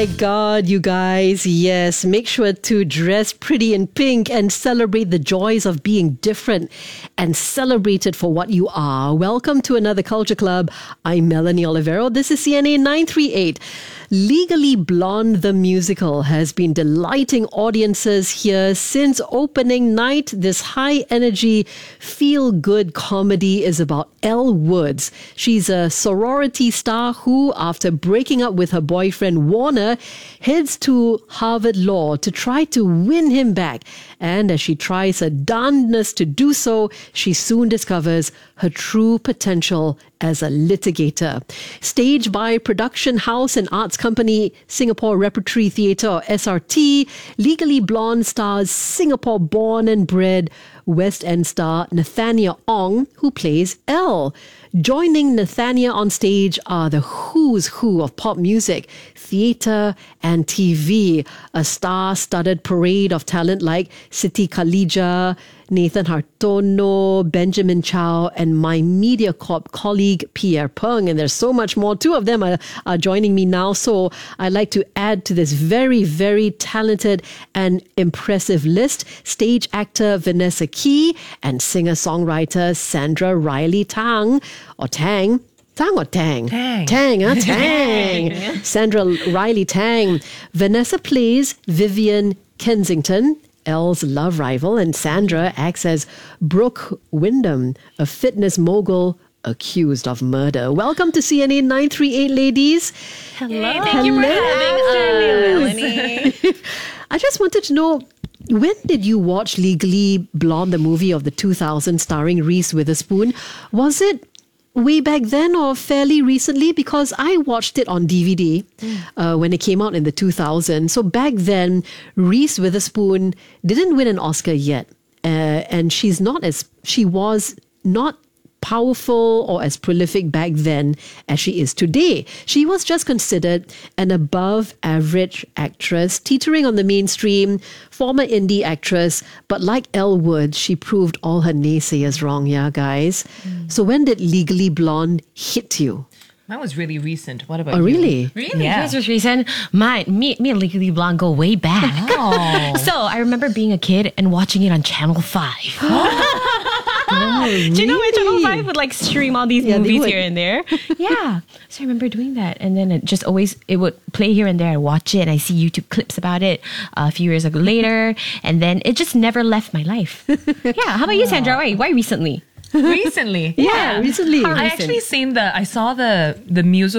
My God, you guys, yes, make sure to dress pretty in pink and celebrate the joys of being different and celebrate it for what you are. Welcome to another Culture Club. I'm Melanie Olivero. This is CNA 938. Legally Blonde the musical has been delighting audiences here since opening night. This high-energy, feel-good comedy is about Elle Woods. She's a sorority star who, after breaking up with her boyfriend Warner, heads to Harvard Law to try to win him back. And as she tries her darndest to do so, she soon discovers her true potential as a litigator. Staged by production house and arts company Singapore Repertory Theatre or SRT, Legally Blonde stars Singapore born and bred West End star Nathania Ong, who plays Elle. Joining Nathania on stage are the who's who of pop music, theatre and TV. A star-studded parade of talent like Siti Khalijah, Nathan Hartono, Benjamin Chow, and my MediaCorp colleague Pierre Peng. And there's so much more. Two of them are joining me now. So I'd like to add to this very, very talented and impressive list stage actor Vanessa Key and singer-songwriter Sandra Riley Tang, or Tang. Tang or Tang? Tang. Tang. Sandra Riley Tang. Vanessa plays Vivian Kensington, Elle's love rival, and Sandra acts as Brooke Wyndham, a fitness mogul accused of murder. Welcome to CNA 938, ladies. Hello. Hey, thank you for having us, Melanie. I just wanted to know, when did you watch Legally Blonde, the movie of the 2000s starring Reese Witherspoon? Was it way back then or fairly recently? Because I watched it on DVD when it came out in the 2000s. So back then, Reese Witherspoon didn't win an Oscar yet. And she was not powerful or as prolific back then as she is today. She was just considered an above average actress, teetering on the mainstream, former indie actress, but like Elle Woods, she proved all her naysayers wrong, yeah, guys. So when did Legally Blonde hit you? That was really recent. What about you? Oh, really? Really? Yeah. Yours was recent. Me and Legally Blonde go way back. Oh. So I remember being a kid and watching it on Channel 5. Oh, Do you know where Channel 5 would like stream all these movies here and there? Yeah. So I remember doing that. And then it would play here and there. I watch it and I see YouTube clips about it a few years later. And then it just never left my life. Yeah. How about you, Sandra? Why recently? Recently? Yeah, recently. I actually I saw the musical